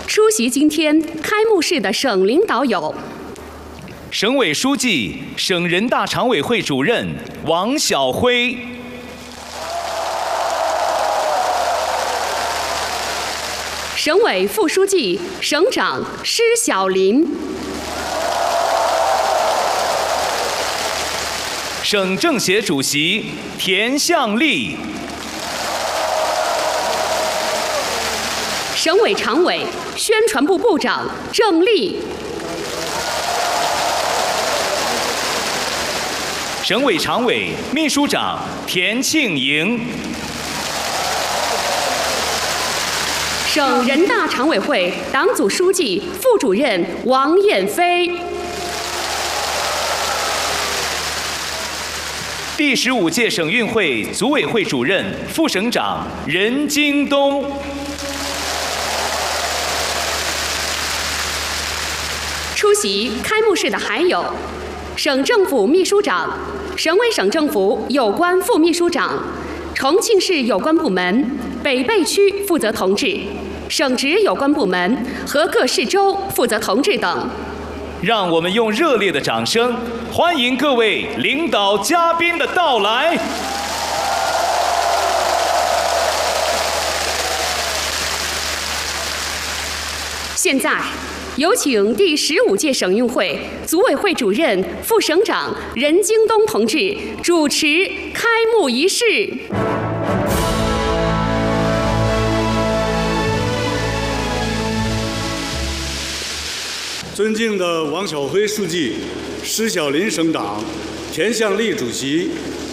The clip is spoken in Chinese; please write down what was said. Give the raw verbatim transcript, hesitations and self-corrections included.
出席今天开幕式的省领导有： 省委书记、省人大常委会主任王晓辉， 省委副书记、省长施小林， 省政协主席田向丽， 省委常委、宣传部部长郑丽， 省委常委、秘书长田庆莹， 省人大常委会党组书记、副主任王艳飞， 第十五届省运会组委会主任、副省长任京东。 出席开幕式的还有省政府秘书长、省委省政府有关副秘书长、重庆市有关部门、北碚区负责同志、省直有关部门和各市州负责同志等。 让我们用热烈的掌声欢迎各位领导嘉宾的到来。 现在有请第十五届省运会组委会主任、副省长任京东同志主持开幕仪式。 尊敬的王晓辉书记、施小林省长、田向丽主席、